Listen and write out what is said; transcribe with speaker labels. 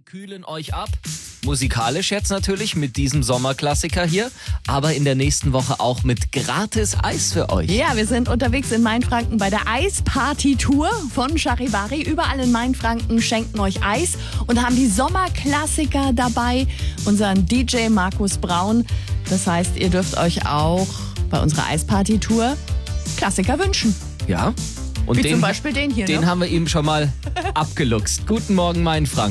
Speaker 1: kühlen euch ab. Musikalisch jetzt natürlich mit diesem Sommerklassiker hier, aber in der nächsten Woche auch mit gratis Eis für euch.
Speaker 2: Ja, wir sind unterwegs in Mainfranken bei der Eisparty-Tour von Charivari. Überall in Mainfranken schenken euch Eis und haben die Sommerklassiker dabei, unseren DJ Markus Braun. Das heißt, ihr dürft euch auch bei unserer Eisparty-Tour Klassiker wünschen.
Speaker 1: Ja, und
Speaker 2: Wie zum Beispiel den hier.
Speaker 1: Den
Speaker 2: ne?
Speaker 1: haben wir ihm schon mal abgeluchst. Guten Morgen, Mainfranken.